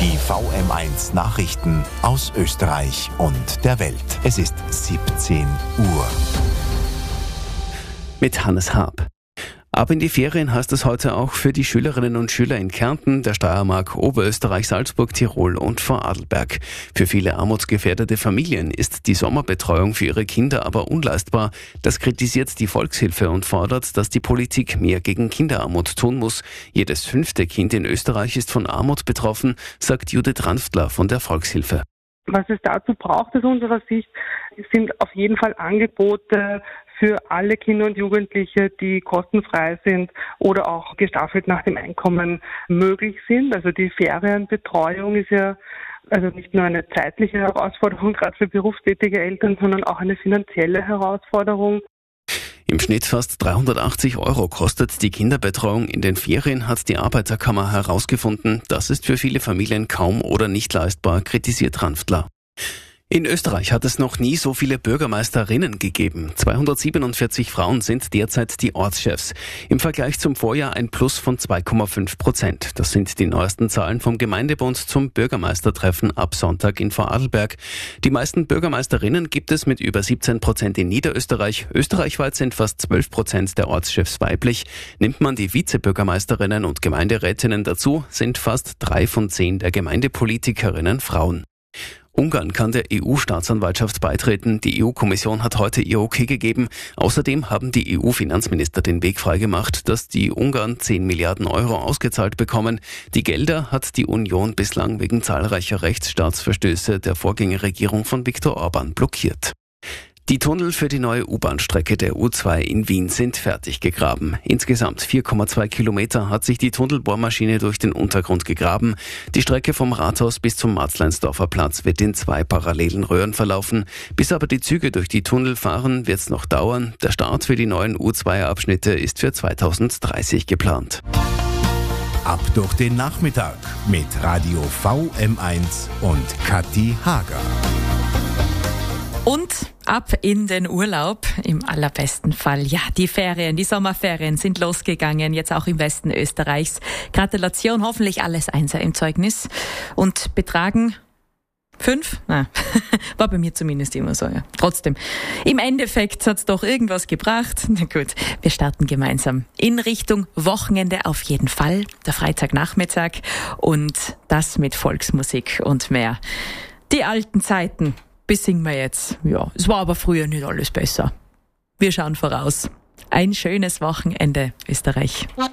Die VM1 Nachrichten aus Österreich und der Welt. Es ist 17 Uhr. Mit Hannes Haab. Ab in die Ferien heißt es heute auch für die Schülerinnen und Schüler in Kärnten, der Steiermark, Oberösterreich, Salzburg, Tirol und Vorarlberg. Für viele armutsgefährdete Familien ist die Sommerbetreuung für ihre Kinder aber unleistbar. Das kritisiert die Volkshilfe und fordert, dass die Politik mehr gegen Kinderarmut tun muss. Jedes 5. Kind in Österreich ist von Armut betroffen, sagt Judith Ranftler von der Volkshilfe. Was es dazu braucht aus unserer Sicht, sind auf jeden Fall Angebote für alle Kinder und Jugendliche, die kostenfrei sind oder auch gestaffelt nach dem Einkommen möglich sind. Also die Ferienbetreuung ist ja also nicht nur eine zeitliche Herausforderung, gerade für berufstätige Eltern, sondern auch eine finanzielle Herausforderung. Im Schnitt fast 380 € kostet die Kinderbetreuung in den Ferien, hat die Arbeiterkammer herausgefunden. Das ist für viele Familien kaum oder nicht leistbar, kritisiert Ranftler. In Österreich hat es noch nie so viele Bürgermeisterinnen gegeben. 247 Frauen sind derzeit die Ortschefs. Im Vergleich zum Vorjahr ein Plus von 2,5%. Das sind die neuesten Zahlen vom Gemeindebund zum Bürgermeistertreffen ab Sonntag in Vorarlberg. Die meisten Bürgermeisterinnen gibt es mit über 17% in Niederösterreich. Österreichweit sind fast 12% der Ortschefs weiblich. Nimmt man die Vizebürgermeisterinnen und Gemeinderätinnen dazu, sind fast 3 von 10 der Gemeindepolitikerinnen Frauen. Ungarn kann der EU-Staatsanwaltschaft beitreten. Die EU-Kommission hat heute ihr Okay gegeben. Außerdem haben die EU-Finanzminister den Weg freigemacht, dass die Ungarn 10 Milliarden € ausgezahlt bekommen. Die Gelder hat die Union bislang wegen zahlreicher Rechtsstaatsverstöße der Vorgängerregierung von Viktor Orban blockiert. Die Tunnel für die neue U-Bahn-Strecke der U2 in Wien sind fertig gegraben. Insgesamt 4,2 Kilometer hat sich die Tunnelbohrmaschine durch den Untergrund gegraben. Die Strecke vom Rathaus bis zum Marzleinsdorfer Platz wird in 2 parallelen Röhren verlaufen. Bis aber die Züge durch die Tunnel fahren, wird es noch dauern. Der Start für die neuen U2-Abschnitte ist für 2030 geplant. Ab durch den Nachmittag mit Radio VM1 und Kathi Hager. Und ab in den Urlaub, im allerbesten Fall. Ja, die Ferien, die Sommerferien sind losgegangen, jetzt auch im Westen Österreichs. Gratulation, hoffentlich alles Einser im Zeugnis. Und betragen 5? Nein, war bei mir zumindest immer so, ja. Trotzdem, im Endeffekt hat's doch irgendwas gebracht. Na gut, wir starten gemeinsam in Richtung Wochenende auf jeden Fall, der Freitagnachmittag und das mit Volksmusik und mehr. Die alten Zeiten. Bis singen wir jetzt. Ja, es war aber früher nicht alles besser. Wir schauen voraus. Ein schönes Wochenende, Österreich.